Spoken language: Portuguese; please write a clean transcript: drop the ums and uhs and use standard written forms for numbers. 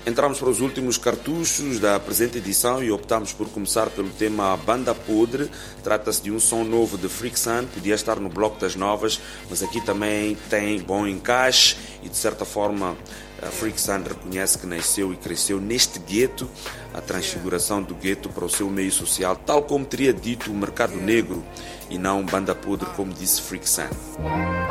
Entramos para os últimos cartuchos da presente edição e optamos por começar pelo tema Banda Podre. Trata-se de um som novo de Freak Sun, podia estar no bloco das novas, mas aqui também tem bom encaixe e de certa forma a Freak Sun reconhece que nasceu e cresceu neste gueto, a transfiguração do gueto para o seu meio social, tal como teria dito o mercado negro e não Banda Podre, como disse Freak Sun.